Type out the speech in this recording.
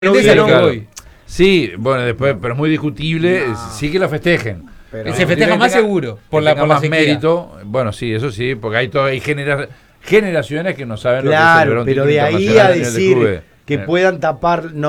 Voy. Sí, bueno, después, pero es muy discutible, sí que la festejen. Pero se festeja más seguro por la más sequía. mérito. Bueno, sí, eso sí, porque hay generaciones que no saben claro, lo que es el pero de ahí a decir que puedan tapar, no.